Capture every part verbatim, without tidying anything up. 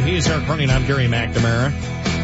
He is Eric Cronin. I'm Gary McNamara.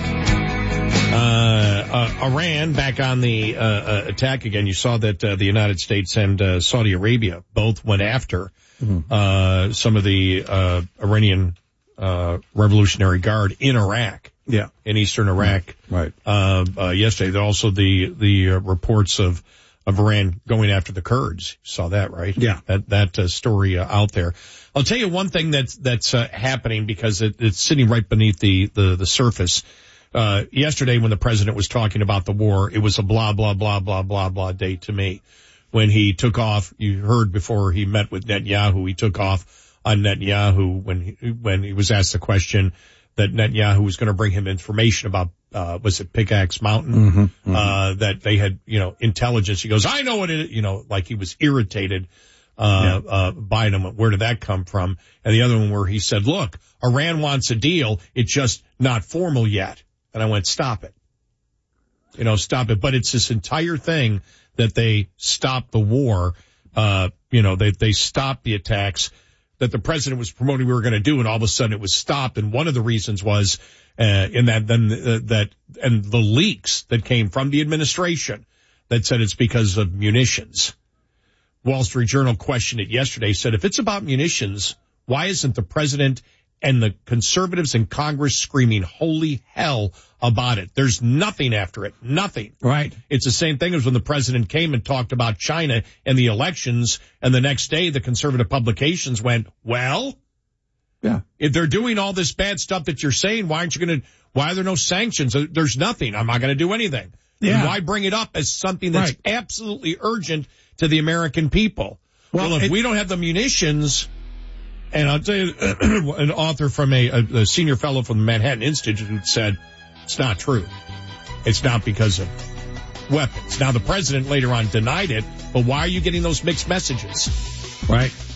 Uh, uh, Iran back on the uh, uh, attack again. You saw that uh, the United States and uh, Saudi Arabia both went after mm-hmm. uh, some of the uh, Iranian uh, Revolutionary Guard in Iraq. Yeah, in eastern Iraq. Right. Uh, uh, yesterday, also the the uh, reports of of Iran going after the Kurds. You saw that, right? Yeah. That that uh, story uh, out there. I'll tell you one thing that's that's uh, happening because it, it's sitting right beneath the the, the surface. Uh, yesterday when the president was talking about the war, it was a blah, blah, blah, blah, blah, blah day to me. When he took off, you heard before he met with Netanyahu, he took off on Netanyahu when he, when he was asked the question that Netanyahu was going to bring him information about, uh, was it Pickaxe Mountain? Mm-hmm, mm-hmm. Uh, that they had, you know, intelligence. He goes, I know what it is, you know, like he was irritated, uh, yeah. uh, by him. Where did that come from? And the other one where he said, look, Iran wants a deal. It's just not formal yet. And I went, stop it. You know, stop it. But it's this entire thing that they stopped the war. Uh, you know, they, they stopped the attacks that the president was promoting we were going to do. And all of a sudden it was stopped. And one of the reasons was, uh, in that, then, uh, that, and the leaks that came from the administration that said it's because of munitions. Wall Street Journal questioned it yesterday, said if it's about munitions, why isn't the president and the conservatives in Congress screaming holy hell about it? There's nothing after it. Nothing. Right. It's the same thing as when the president came and talked about China and the elections, and the next day the conservative publications went, well, yeah, if they're doing all this bad stuff that you're saying, why aren't you going to, why are there no sanctions? There's nothing. I'm not going to do anything. Yeah. And why bring it up as something that's right. absolutely urgent to the American people? Well, well if it, we don't have the munitions. And I'll tell you, an author from a, a, a senior fellow from the Manhattan Institute said, it's not true. It's not because of weapons. Now, the president later on denied it, but why are you getting those mixed messages? Right.